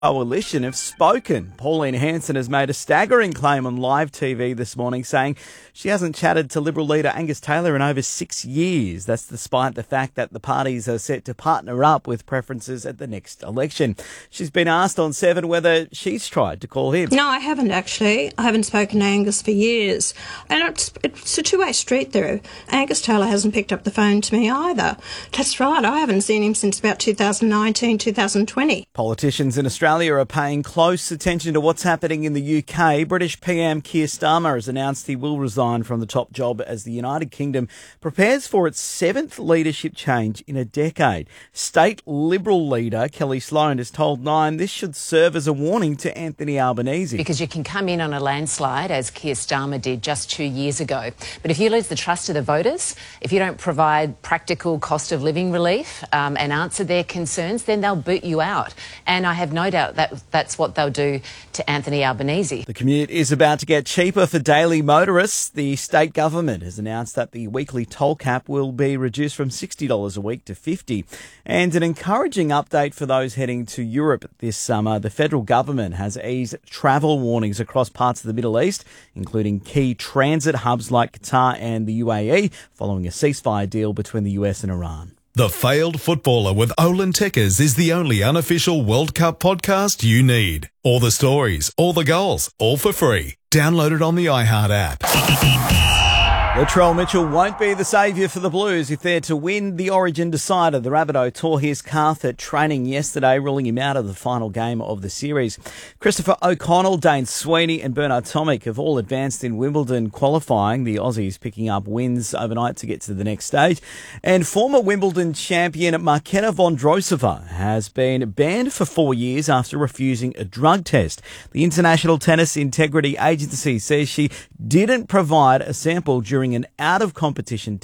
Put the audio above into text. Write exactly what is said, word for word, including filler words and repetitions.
Coalition have spoken. Pauline Hanson has made a staggering claim on live T V this morning, saying she hasn't chatted to Liberal leader Angus Taylor in over six years. That's despite the fact that the parties are set to partner up with preferences at the next election. She's been asked on Seven whether she's tried to call him. No, I haven't actually. I haven't spoken to Angus for years. And it's, it's a two-way street there. Angus Taylor hasn't picked up the phone to me either. That's right, I haven't seen him since about two thousand nineteen, two thousand twenty. Politicians in Australia are paying close attention to what's happening in the U K. British P M Keir Starmer has announced he will resign from the top job as the United Kingdom prepares for its seventh leadership change in a decade. State Liberal leader Kelly Sloan has told Nine this should serve as a warning to Anthony Albanese. Because you can come in on a landslide, as Keir Starmer did just two years ago. But if you lose the trust of the voters, if you don't provide practical cost of living relief um, and answer their concerns, then they'll boot you out. And I have no doubt that that's what they'll do to Anthony Albanese. The commute is about to get cheaper for daily motorists. The state government has announced that the weekly toll cap will be reduced from sixty dollars a week to fifty dollars. And an encouraging update for those heading to Europe this summer. The federal government has eased travel warnings across parts of the Middle East, including key transit hubs like Qatar and the U A E, following a ceasefire deal between the U S and Iran. The Failed Footballer with Olin Tekkers is the only unofficial World Cup podcast you need. All the stories, all the goals, all for free. Download it on the iHeart app. Latrell Mitchell won't be the saviour for the Blues if they're to win the Origin decider. The Rabbitoh tore his calf at training yesterday, ruling him out of the final game of the series. Christopher O'Connell, Dane Sweeney and Bernard Tomic have all advanced in Wimbledon qualifying, the Aussies picking up wins overnight to get to the next stage. And former Wimbledon champion Marketa Vondrousova has been banned for four years after refusing a drug test. The International Tennis Integrity Agency says she didn't provide a sample during an out-of-competition